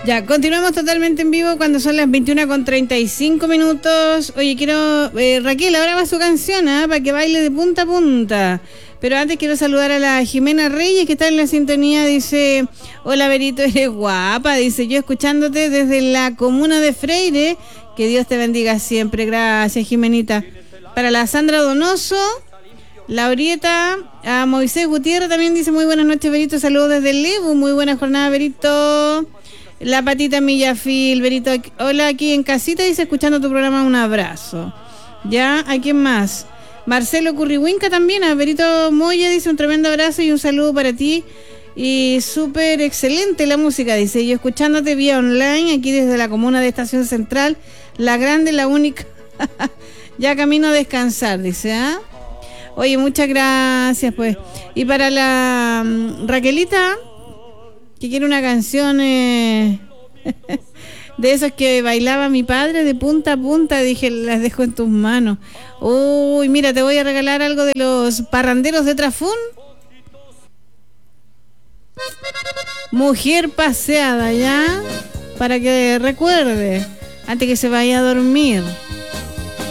Ya, continuamos totalmente en vivo cuando son las 21:35. Oye, quiero... Raquel, ahora va su canción, para que baile de punta a punta. Pero antes quiero saludar a la Jimena Reyes, que está en la sintonía. Dice, hola Berito, eres guapa. Dice, yo escuchándote desde la comuna de Freire. Que Dios te bendiga siempre. Gracias, Jimenita. Para la Sandra Donoso, Laurieta, a Moisés Gutiérrez también dice, muy buenas noches, Berito. Saludos desde el Lebu. Muy buena jornada, Berito. La Patita Millafil, Berito. Hola, aquí en casita, dice, escuchando tu programa, un abrazo. Ya, ¿a quién más? Marcelo Currihuinca también, a Berito Moya, dice, un tremendo abrazo y un saludo para ti. Y súper excelente la música, dice, yo escuchándote vía online, aquí desde la comuna de Estación Central, la grande, la única, ya camino a descansar, dice, ¿ah? Oye, muchas gracias, pues. Y para la Raquelita, que quiere una canción de esas que bailaba mi padre de punta a punta, dije, las dejo en tus manos. Uy, mira, te voy a regalar algo de los parranderos de Trafún. Mujer paseada, ¿ya? Para que recuerde, antes que se vaya a dormir.